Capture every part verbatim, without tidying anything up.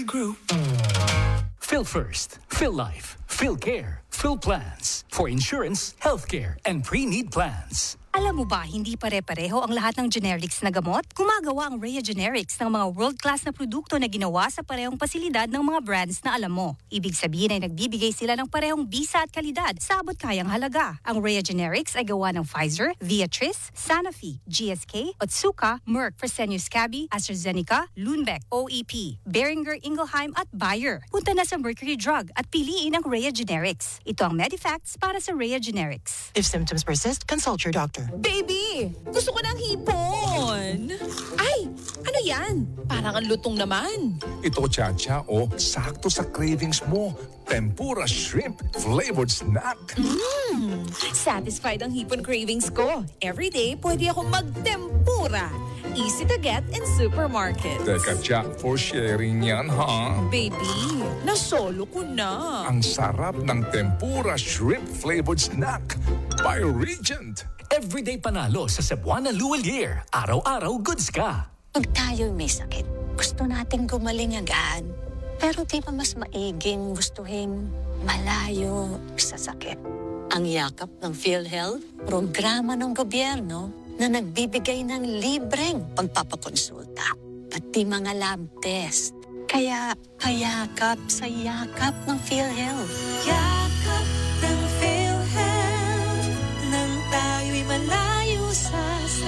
Group. Phil First, Phil Life, Phil Care, Phil Plans. For insurance, healthcare, and pre-need plans. Alam mo ba, hindi pare-pareho ang lahat ng generics na gamot? Gumagawa ang Rhea Generics ng mga world-class na produkto na ginawa sa parehong pasilidad ng mga brands na alam mo. Ibig sabihin ay nagbibigay sila ng parehong bisa at kalidad sa abot kayang halaga. Ang Rhea Generics ay gawa ng Pfizer, Viatris, Sanofi, G S K, Otsuka, Merck, Fresenius Kabi, AstraZeneca, Lundbeck, O E P, Boehringer Ingelheim at Bayer. Punta na sa Mercury Drug at piliin ang Rhea Generics. Ito ang Medifacts para sa Rhea Generics. If symptoms persist, consult your doctor. Baby! Gusto ko ng hipon! Ay! Ano yan? Parang ang lutong naman. Ito, Chacha, o sakto sa cravings mo. Tempura shrimp flavored snack. Mmm! Satisfied ang hipon cravings ko. Every day, pwede akong magtempura. Easy to get in supermarkets. Teka, Cha, for sharing yan, ha? Baby, nasolo ko na. Ang sarap ng tempura shrimp flavored snack by Regent. Everyday panalo sa Cebuana Luwal Year. Araw-araw goods ka. Pag tayo'y may sakit, gusto nating gumaling agad. Pero di ba mas maiging gustuhin malayo sa sakit? Ang yakap ng PhilHealth, programa ng gobyerno na nagbibigay ng libreng pagpapakonsulta, pati mga lab test. Kaya payakap sa yakap ng PhilHealth. Yakap ng PhilHealth, nang tayo'y malayo sa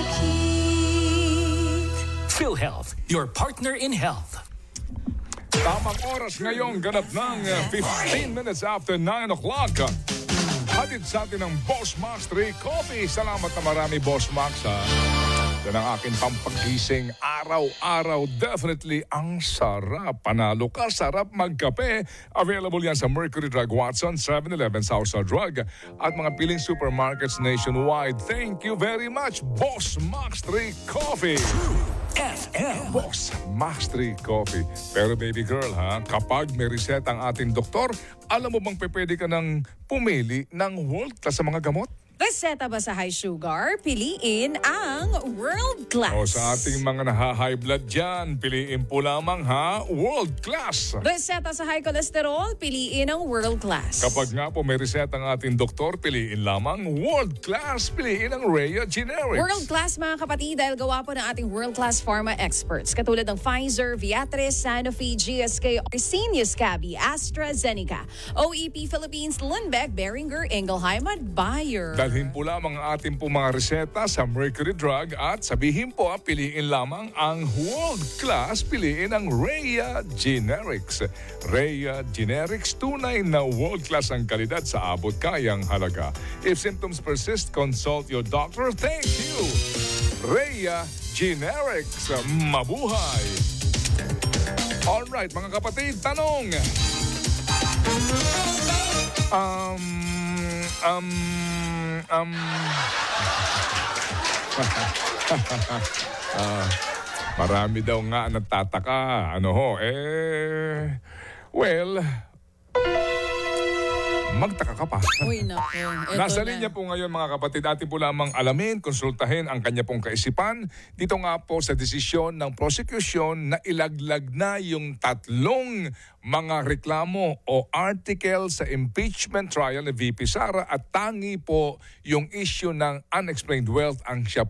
sakit. PhilHealth, your partner in health. Tamang oras ngayong ganap ng uh, fifteen minutes after nine o'clock. Hatid sa atin ng Boss Max three Coffee. Salamat na marami, Boss Max, ha. Yan ang aking pampagising araw-araw. Definitely ang sarap. Panalo ka, sarap magkape. Available yan sa Mercury Drug, Watson, seven eleven, Southside Drug at mga piling supermarkets nationwide. Thank you very much, Boss Max three Coffee. F M. Boss Max three Coffee. Pero baby girl, ha, kapag may reset ang ating doktor, alam mo bang pwede ka nang pumili ng world class sa mga gamot? Reseta ba sa high sugar? Piliin ang World Class. O sa ating mga naha-high blood dyan, piliin po lamang, ha, world class. Reseta sa high cholesterol? Piliin ang World Class. Kapag nga po may reseta ang ating doktor, piliin lamang world class, piliin ang Rhea Generics. World Class, mga kapatid, dahil gawa po ng ating World Class Pharma experts katulad ng Pfizer, Viatris, Sanofi, G S K, Fresenius Kabi, AstraZeneca, O E P Philippines, Lundbeck, Boehringer Ingelheim at Bayer. Dalhin po lamang ang ating po mga reseta sa Mercury Drug at sabihin po, piliin lamang ang world class, piliin ang Rhea Generics. Rhea Generics, tunay na world class ang kalidad sa abot kayang halaga. If symptoms persist, consult your doctor. Thank you, Rhea Generics. Mabuhay! Alright, mga kapatid, tanong. Um, um, um, uh, marami daw nga nagtataka. Ano ho, eh, well, magtaka ka pa. Uy, naku. Eto Nasa na. linya po ngayon, mga kapatid, atin po lamang alamin, konsultahin ang kanya pong kaisipan. Dito nga po sa desisyon ng prosecution na ilaglag na yung tatlong mga reklamo o article sa impeachment trial ni V P Sara at tangi po yung issue ng unexplained wealth ang siya